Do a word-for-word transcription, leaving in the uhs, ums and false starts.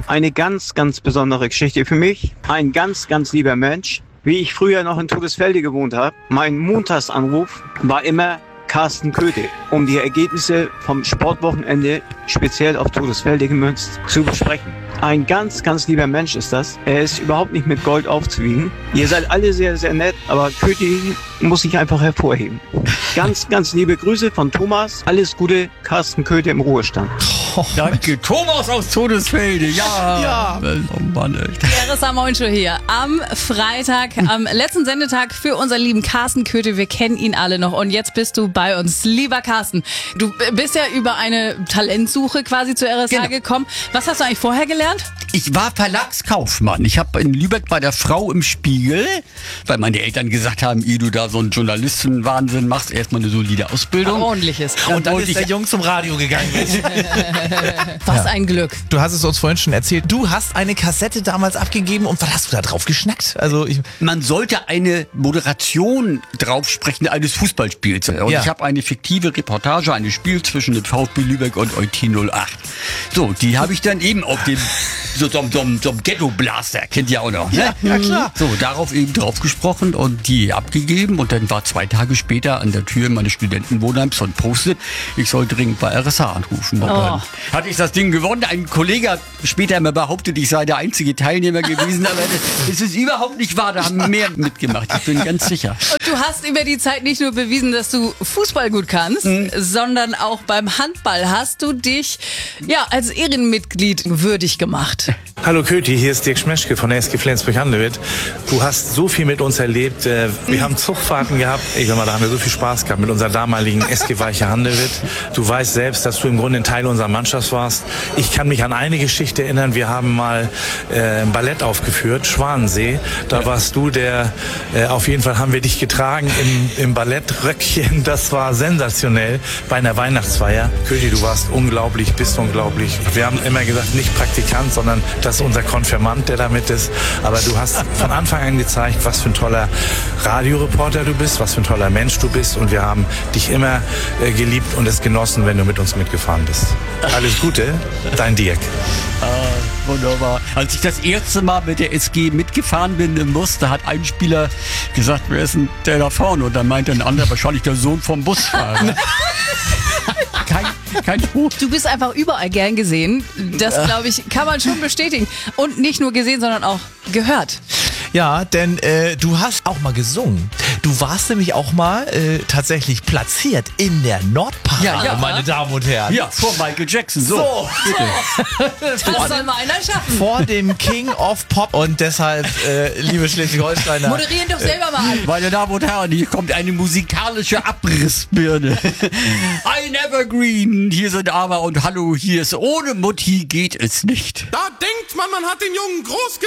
eine ganz, ganz besondere Geschichte für mich. Ein ganz, ganz lieber Mensch. Wie ich früher noch in Todesfelde gewohnt habe, mein Montagsanruf war immer Carsten Köthe, um die Ergebnisse vom Sportwochenende speziell auf Todesfelde gemünzt zu besprechen. Ein ganz, ganz lieber Mensch ist das. Er ist überhaupt nicht mit Gold aufzuwiegen. Ihr seid alle sehr, sehr nett, aber Köthe muss ich einfach hervorheben. Ganz, ganz liebe Grüße von Thomas. Alles Gute, Carsten Köthe im Ruhestand. Oh, danke, Thomas aus Todesfelde. Ja. ja. Oh Mann, echt. Die R S A Moin Show hier am Freitag, am letzten Sendetag für unseren lieben Carsten Köthe. Wir kennen ihn alle noch und jetzt bist du bei uns. Lieber Carsten, du bist ja über eine Talentsuche quasi zur R S A genau. gekommen. Was hast du eigentlich vorher gelernt? Ich war Verlagskaufmann. Ich habe in Lübeck bei der Frau im Spiegel, weil meine Eltern gesagt haben, ehe du da so einen Journalistenwahnsinn machst, erstmal eine solide Ausbildung. Ach, ordentliches. Ja, und dann und ist der Jung zum Radio gegangen. Was ja. ein Glück. Du hast es uns vorhin schon erzählt. Du hast eine Kassette damals abgegeben und was hast du da drauf geschnackt? Also ich Man sollte eine Moderation draufsprechen eines Fußballspiels. Und ja. ich habe eine fiktive Reportage, ein Spiel zwischen dem VfB Lübeck und Eutin null acht. So, die habe ich dann eben auf dem so, so, so, so Ghetto-Blaster, kennt ihr auch noch, ne? Ja, ja, klar. So, darauf eben drauf gesprochen und die abgegeben und dann war zwei Tage später an der Tür meines Studentenwohnheims so ein Post-it, ich soll dringend bei R S A anrufen. Und dann hatte ich das Ding gewonnen. Ein Kollege hat später immer behauptet, ich sei der einzige Teilnehmer gewesen, aber es ist überhaupt nicht wahr, da haben mehr mitgemacht, ich bin ganz sicher. Und du hast über die Zeit nicht nur bewiesen, dass du Fußball gut kannst, mhm. sondern auch beim Handball hast du dich ja als Ehrenmitglied würdig gemacht. Hallo Köthi, hier ist Dirk Schmeschke von der S G Flensburg-Handewitt. Du hast so viel mit uns erlebt. Wir mhm. haben Zugfahrten gehabt. Ich sag mal, da haben wir so viel Spaß gehabt mit unserer damaligen S G Weiche Handewitt. Du weißt selbst, dass du im Grunde ein Teil unserer Mannschaft warst. Ich kann mich an eine Geschichte erinnern. Wir haben mal äh, ein Ballett aufgeführt, Schwanensee. Da warst du der, äh, auf jeden Fall haben wir dich getragen im, im Ballettröckchen. Das war sensationell bei einer Weihnachtsfeier. Köthi, du warst unglaublich, bist unglaublich. Wir haben immer gesagt, nicht Praktikant, sondern das ist unser Konfirmand, der da mit ist. Aber du hast von Anfang an gezeigt, was für ein toller Radioreporter du bist, was für ein toller Mensch du bist. Und wir haben dich immer äh, geliebt und es genossen, wenn du mit uns mitgefahren bist. Alles Gute, dein Dirk. Ah, wunderbar. Als ich das erste Mal mit der S G mitgefahren bin im Bus, da hat ein Spieler gesagt, wer ist denn der da vorne? Und dann meinte ein anderer, wahrscheinlich der Sohn vom Busfahrer. Kein, kein Spruch. Du bist einfach überall gern gesehen. Das, glaube ich, kann man schon bestätigen. Und nicht nur gesehen, sondern auch gehört. Ja, denn äh, du hast auch mal gesungen. Du warst nämlich auch mal äh, tatsächlich platziert in der Nordparade, ja, ja. meine Damen und Herren. Ja, vor Michael Jackson. So, so. bitte. Das soll mal einer schaffen. Vor dem King of Pop. Und deshalb, äh, liebe Schleswig-Holsteiner, moderieren doch selber mal an. Meine Damen und Herren, hier kommt eine musikalische Abrissbirne. Ein Evergreen. Hier sind aber und hallo, hier ist ohne Mutti geht es nicht. Da denkt man, man hat den Jungen groß